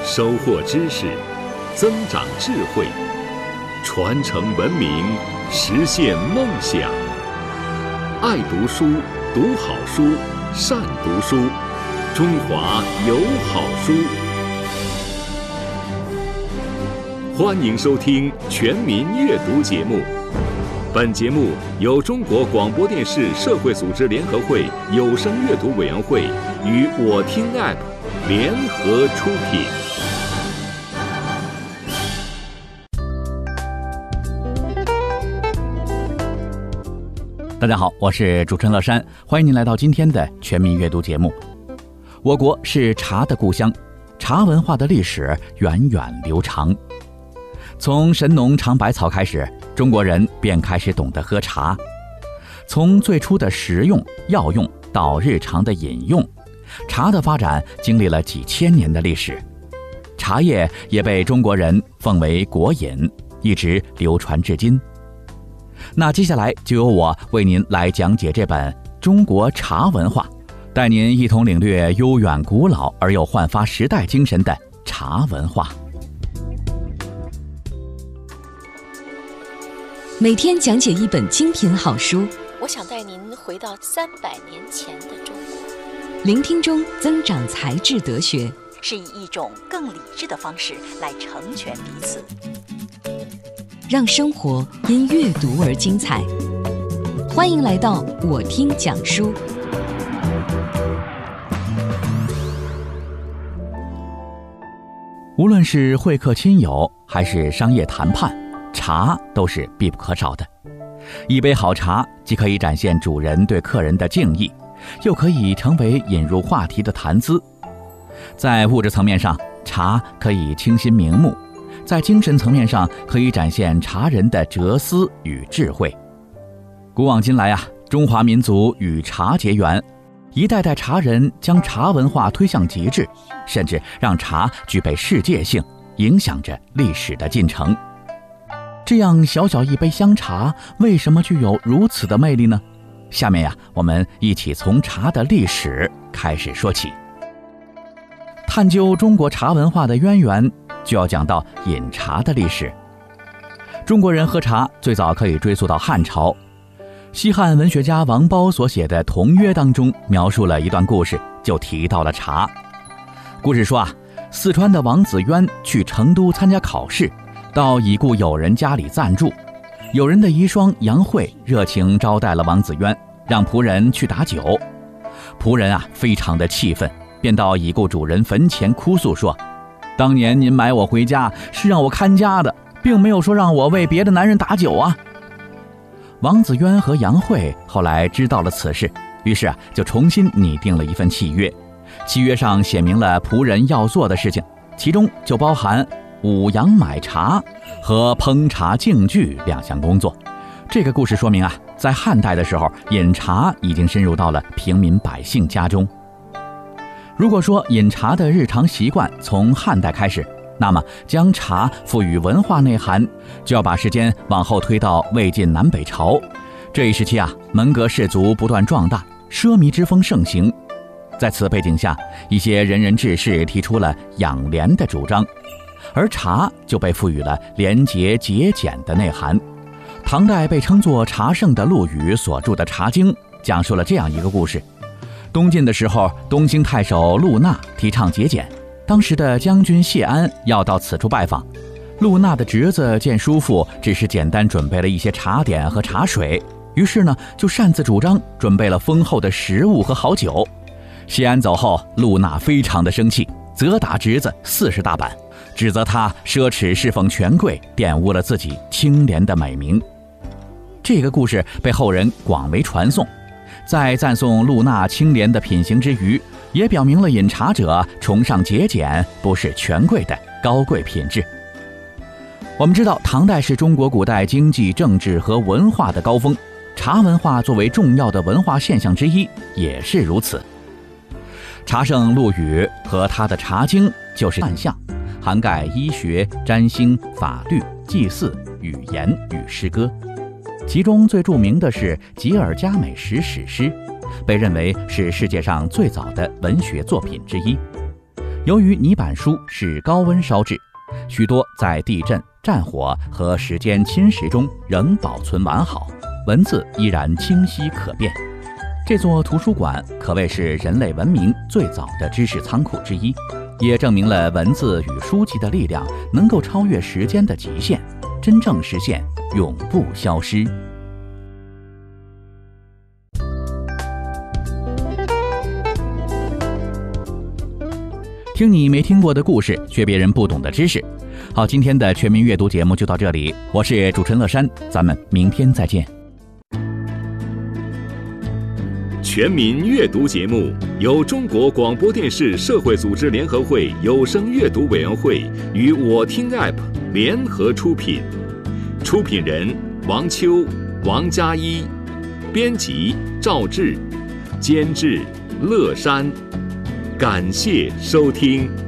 收获知识，增长智慧，传承文明，实现梦想。爱读书，读好书，善读书，中华有好书。欢迎收听全民阅读节目。本节目由中国广播电视社会组织联合会有声阅读委员会与我听 App 联合出品。 大家好，我是主持人乐山，欢迎您来到今天的全民阅读节目。我国是茶的故乡，茶文化的历史源远流长。从神农尝百草开始，中国人便开始懂得喝茶。从最初的食用、药用到日常的饮用，茶的发展经历了几千年的历史。茶叶也被中国人奉为国饮，一直流传至今。那接下来就由我为您来讲解这本《中国茶文化》，带您一同领略悠远古老而又焕发时代精神的茶文化。 每天讲解一本精品好书， 我想带您回到300年前的中国， 聆听中增长才智德学， 是以一种更理智的方式来成全彼此， 让生活因阅读而精彩。欢迎来到我听讲书。 无论是会客亲友还是商业谈判，茶都是必不可少的。一杯好茶既可以展现主人对客人的敬意，又可以成为引入话题的谈资。在物质层面上，茶可以清新明目；在精神层面上，可以展现茶人的哲思与智慧。古往今来中华民族与茶结缘，一代代茶人将茶文化推向极致，甚至让茶具备世界性，影响着历史的进程。这样小小一杯香茶，为什么具有如此的魅力呢？下面我们一起从茶的历史开始说起。探究中国茶文化的渊源，就要讲到饮茶的历史。中国人喝茶最早可以追溯到汉朝。西汉文学家王褒所写的《同约》当中描述了一段故事，就提到了茶。故事说四川的王子渊去成都参加考试，到已故友人家里暂住。友人的遗孀杨慧热情招待了王子渊，让仆人去打酒。仆人非常的气愤，便到已故主人坟前哭诉说：当年您买我回家是让我看家的，并没有说让我为别的男人打酒啊。王子渊和杨慧后来知道了此事，于是就重新拟定了一份契约。契约上写明了仆人要做的事情，其中就包含五羊买茶和烹茶敬具2项工作。这个故事说明在汉代的时候，饮茶已经深入到了平民百姓家中。如果说饮茶的日常习惯从汉代开始，那么将茶赋予文化内涵，就要把时间往后推到魏晋南北朝。这一时期门阁士族不断壮大，奢靡之风盛行。在此背景下，一些仁人志士提出了养廉的主张，而茶就被赋予了廉洁节俭的内涵。唐代被称作茶圣的陆羽所著的《茶经》讲述了这样一个故事。东晋的时候，东兴太守陆纳提倡节俭，当时的将军谢安要到此处拜访。陆纳的侄子见叔父只是简单准备了一些茶点和茶水，于是就擅自主张准备了丰厚的食物和好酒。谢安走后，陆纳非常的生气，责打侄子40大板，指责他奢侈侍奉权贵，玷污了自己清廉的美名。这个故事被后人广为传颂，在赞颂陆纳清廉的品行之余，也表明了饮茶者崇尚节俭，不是权贵的高贵品质。我们知道，唐代是中国古代经济、政治和文化的高峰，茶文化作为重要的文化现象之一，也是如此。茶圣陆羽和他的《茶经》就是万象，涵盖医学、占星、法律、祭祀、语言与诗歌。其中最著名的是《吉尔伽美什史诗》，被认为是世界上最早的文学作品之一。 由于泥板书是高温烧制，许多在地震、战火和时间侵蚀中仍保存完好，文字依然清晰可辨。这座图书馆可谓是人类文明最早的知识仓库之一，也证明了文字与书籍的力量能够超越时间的极限，真正实现永不消失。听你没听过的故事，学别人不懂的知识。好，今天的全民阅读节目就到这里，我是主持人乐山，咱们明天再见。 全民阅读节目由中国广播电视社会组织联合会有声阅读委员会与我听 App 联合出品，出品人王秋、王佳一，编辑赵志，监制乐山。感谢收听。